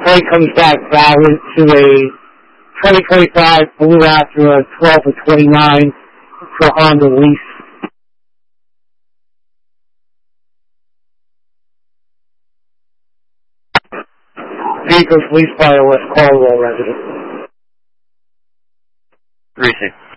plate comes back valid to a 2025 Blue Raptor 12 or 29 for Honda lease. Vehicles leased by a West Caldwell resident. Greasy.